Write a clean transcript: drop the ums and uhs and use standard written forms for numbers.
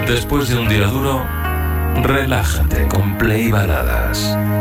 Después de un día duro, relájate con Play Baladas.